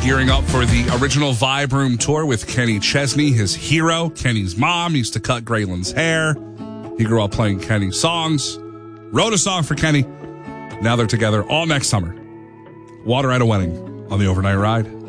gearing up for the original Vibe Room tour with Kenny Chesney, his hero. Kenny's mom used to cut Graylin's hair. He grew up playing Kenny's songs, wrote a song for Kenny. Now they're together all next summer. Water at a Wedding on the Overnight Ride.